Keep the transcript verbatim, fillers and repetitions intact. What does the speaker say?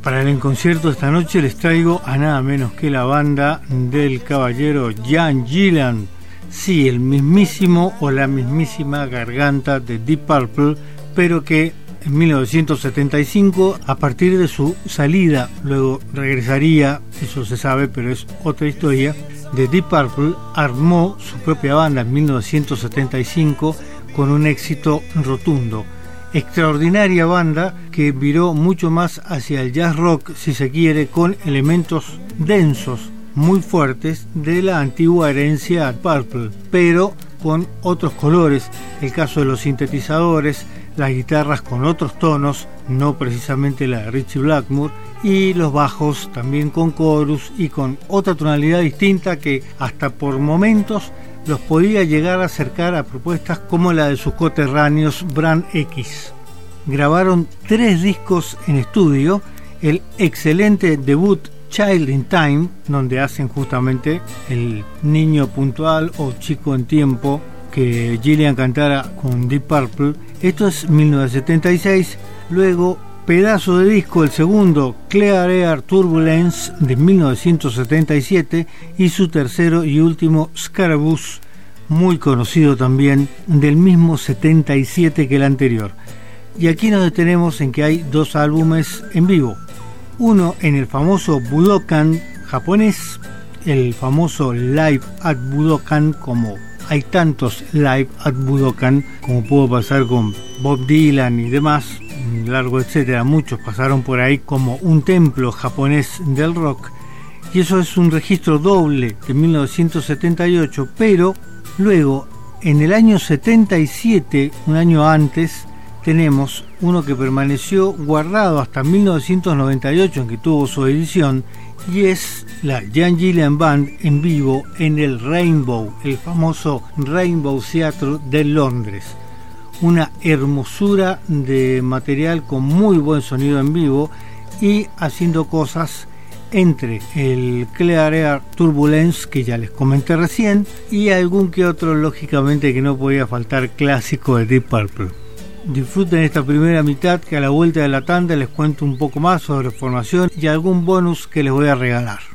Para el concierto esta noche les traigo a nada menos que la banda del caballero Ian Gillan, sí, el mismísimo o la mismísima garganta de Deep Purple, pero que en mil novecientos setenta y cinco, a partir de su salida, luego regresaría, eso se sabe, pero es otra historia, de Deep Purple, armó su propia banda en mil novecientos setenta y cinco con un éxito rotundo. Extraordinaria banda que viró mucho más hacia el jazz rock, si se quiere, con elementos densos, muy fuertes, de la antigua herencia Purple, pero con otros colores. El caso de los sintetizadores, las guitarras con otros tonos, no precisamente la de Ritchie Blackmore, y los bajos también con chorus y con otra tonalidad distinta que hasta por momentos los podía llegar a acercar a propuestas como la de sus coterráneos Brand X. Grabaron tres discos en estudio, el excelente debut Child in Time, donde hacen justamente el niño puntual o chico en tiempo que Gillan cantara con Deep Purple. Esto es mil novecientos setenta y seis. Luego, pedazo de disco, el segundo, Clear Air Turbulence, de mil novecientos setenta y siete, y su tercero y último, Scaraboos, muy conocido también, del mismo setenta y siete que el anterior. Y aquí nos detenemos en que hay dos álbumes en vivo. Uno en el famoso Budokan japonés, el famoso Live at Budokan, como hay tantos Live at Budokan, como pudo pasar con Bob Dylan y demás, largo etcétera, muchos pasaron por ahí como un templo japonés del rock, y eso es un registro doble de mil novecientos setenta y ocho, pero luego en el año setenta y siete, un año antes, tenemos uno que permaneció guardado hasta mil novecientos noventa y ocho, en que tuvo su edición, y es la Ian Gillan Band en vivo en el Rainbow, el famoso Rainbow Theatre de Londres. Una hermosura de material con muy buen sonido en vivo y haciendo cosas entre el Clear Air Turbulence, que ya les comenté recién, y algún que otro, lógicamente, que no podía faltar, clásico de Deep Purple. Disfruten esta primera mitad, que a la vuelta de la tanda les cuento un poco más sobre formación y algún bonus que les voy a regalar.